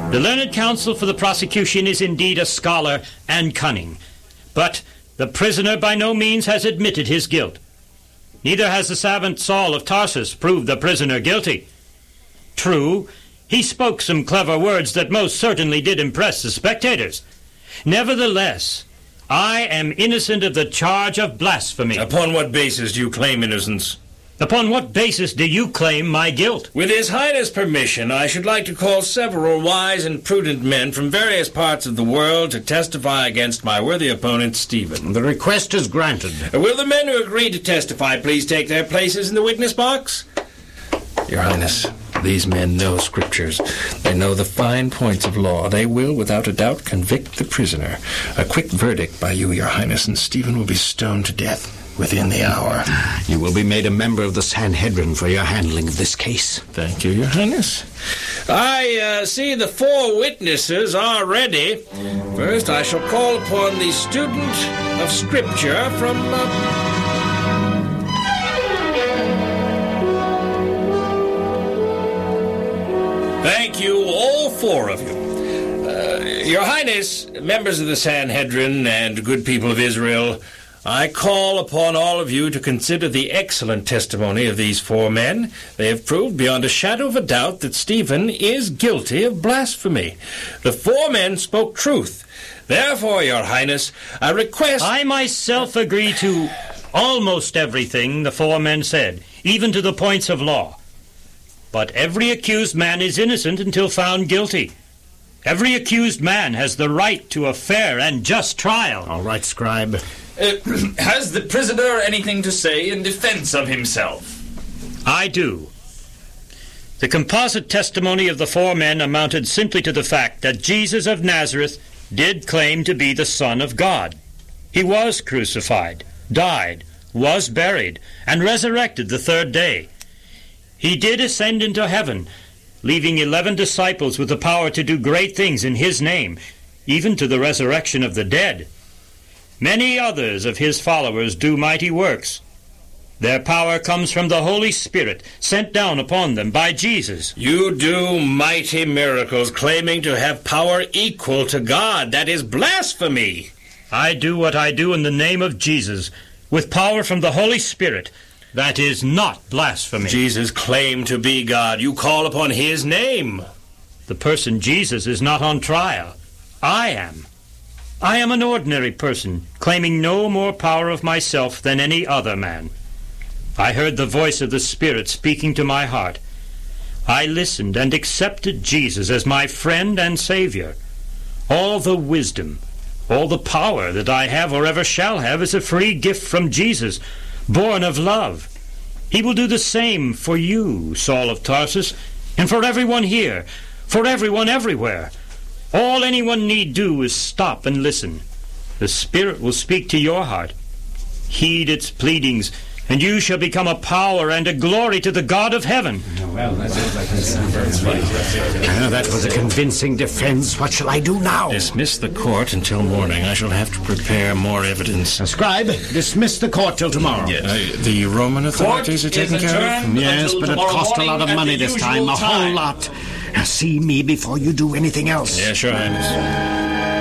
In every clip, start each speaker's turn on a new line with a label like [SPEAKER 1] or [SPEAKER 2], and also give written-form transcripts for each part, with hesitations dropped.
[SPEAKER 1] The learned counsel for the prosecution is indeed a scholar and cunning, but the prisoner by no means has admitted his guilt. Neither has the savant Saul of Tarsus proved the prisoner guilty. True, he spoke some clever words that most certainly did impress the spectators. Nevertheless, I am innocent of the charge of blasphemy.
[SPEAKER 2] Upon what basis do you claim innocence?
[SPEAKER 1] Upon what basis do you claim my guilt?
[SPEAKER 2] With His Highness' permission, I should like to call several wise and prudent men from various parts of the world to testify against my worthy opponent, Stephen.
[SPEAKER 3] The request is granted.
[SPEAKER 2] Will the men who agree to testify please take their places in the witness box? Your Highness, these men know Scriptures. They know the fine points of law. They will, without a doubt, convict the prisoner. A quick verdict by you, Your Highness, and Stephen will be stoned to death within the hour.
[SPEAKER 3] You will be made a member of the Sanhedrin for your handling of this case.
[SPEAKER 2] Thank you, Your Highness. I see the 4 witnesses are ready. First, I shall call upon the student of Scripture from... Thank you, all 4 of you. Your Highness, members of the Sanhedrin and good people of Israel, I call upon all of you to consider the excellent testimony of these 4 men. They have proved beyond a shadow of a doubt that Stephen is guilty of blasphemy. The 4 men spoke truth. Therefore, Your Highness, I request...
[SPEAKER 1] I myself agree to almost everything the 4 men said, even to the points of law. But every accused man is innocent until found guilty. Every accused man has the right to a fair and just trial.
[SPEAKER 3] All right, scribe.
[SPEAKER 4] Has the prisoner anything to say in defense of himself?
[SPEAKER 1] I do. The composite testimony of the 4 men amounted simply to the fact that Jesus of Nazareth did claim to be the Son of God. He was crucified, died, was buried, and resurrected the 3rd day. He did ascend into heaven, leaving 11 disciples with the power to do great things in His name, even to the resurrection of the dead. Many others of His followers do mighty works. Their power comes from the Holy Spirit sent down upon them by Jesus.
[SPEAKER 2] You do mighty miracles, claiming to have power equal to God. That is blasphemy.
[SPEAKER 1] I do what I do in the name of Jesus, with power from the Holy Spirit. That is not blasphemy.
[SPEAKER 2] Jesus claimed to be God. You call upon His name.
[SPEAKER 1] The person Jesus is not on trial. I am. I am an ordinary person, claiming no more power of myself than any other man. I heard the voice of the Spirit speaking to my heart. I listened and accepted Jesus as my friend and Savior. All the wisdom, all the power that I have or ever shall have is a free gift from Jesus, born of love. He will do the same for you, Saul of Tarsus, and for everyone here, for everyone everywhere. All anyone need do is stop and listen. The Spirit will speak to your heart. Heed its pleadings, and you shall become a power and a glory to the God of heaven.
[SPEAKER 3] That was a convincing defense. What shall I do now?
[SPEAKER 2] Dismiss the court until morning. I shall have to prepare more evidence.
[SPEAKER 3] Scribe, dismiss the court till tomorrow.
[SPEAKER 2] Yes. The Roman authorities are taken care of?
[SPEAKER 3] Yes, but it cost a lot of money this time, a whole lot. Now see me before you do anything else.
[SPEAKER 2] Yes, Your Highness.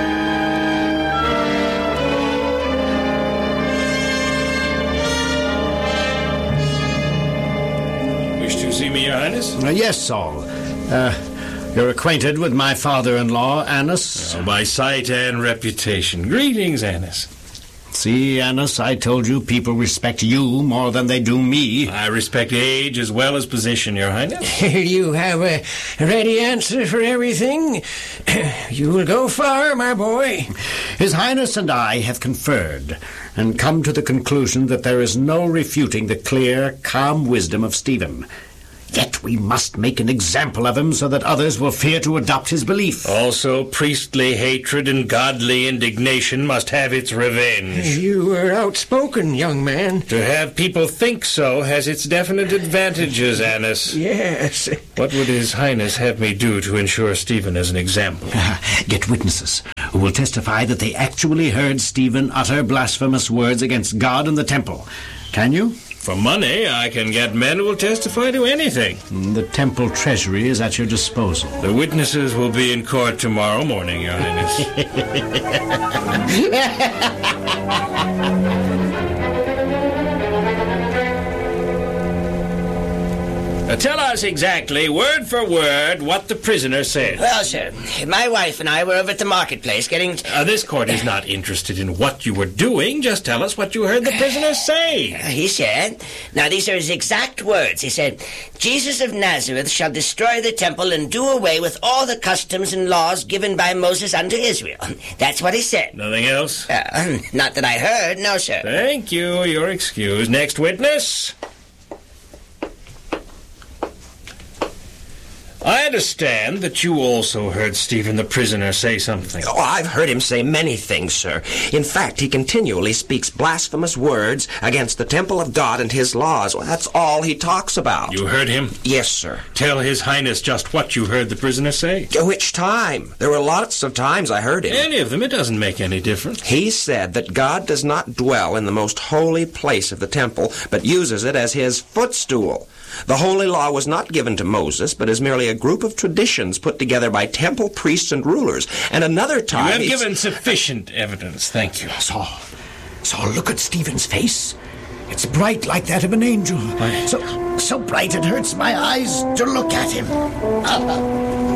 [SPEAKER 2] See me, Your Highness?
[SPEAKER 3] Yes, Saul. You're acquainted with my father-in-law, Annas?
[SPEAKER 2] By sight and reputation. Greetings, Annas.
[SPEAKER 3] See, Annas, I told you people respect you more than they do me.
[SPEAKER 2] I respect age as well as position, Your Highness.
[SPEAKER 5] You have a ready answer for everything. You will go far, my boy.
[SPEAKER 3] His Highness and I have conferred and come to the conclusion that there is no refuting the clear, calm wisdom of Stephen. Yet we must make an example of him so that others will fear to adopt his belief.
[SPEAKER 2] Also, priestly hatred and godly indignation must have its revenge.
[SPEAKER 5] You are outspoken, young man.
[SPEAKER 2] To have people think so has its definite advantages, Annas.
[SPEAKER 5] Yes.
[SPEAKER 2] What would His Highness have me do to ensure Stephen as an example?
[SPEAKER 3] Get witnesses who will testify that they actually heard Stephen utter blasphemous words against God and the temple. Can you?
[SPEAKER 2] For money, I can get men who will testify to anything.
[SPEAKER 3] The temple treasury is at your disposal.
[SPEAKER 2] The witnesses will be in court tomorrow morning, Your Highness. Tell us exactly, word for word, what the prisoner said.
[SPEAKER 6] Well, sir, my wife and I were over at the marketplace getting...
[SPEAKER 2] This court is not interested in what you were doing. Just tell us what you heard the prisoner say.
[SPEAKER 6] He said, now these are his exact words. He said, Jesus of Nazareth shall destroy the temple and do away with all the customs and laws given by Moses unto Israel. That's what he said.
[SPEAKER 2] Nothing else?
[SPEAKER 6] Not that I heard, no, sir.
[SPEAKER 2] Thank you. You're excused. Next witness. I understand that you also heard Stephen the prisoner say something.
[SPEAKER 7] Oh, I've heard him say many things, sir. In fact, he continually speaks blasphemous words against the temple of God and his laws. Well, that's all he talks about.
[SPEAKER 2] You heard him?
[SPEAKER 7] Yes, sir.
[SPEAKER 2] Tell His Highness just what you heard the prisoner say.
[SPEAKER 7] Which time? There were lots of times I heard him.
[SPEAKER 2] Any of them. It doesn't make any difference.
[SPEAKER 7] He said that God does not dwell in the most holy place of the temple, but uses it as his footstool. The holy law was not given to Moses, but is merely a group of traditions put together by temple priests and rulers. And another time...
[SPEAKER 2] You have given sufficient evidence. Thank you.
[SPEAKER 3] Saul, look at Stephen's face. It's bright like that of an angel. So bright it hurts my eyes to look at him.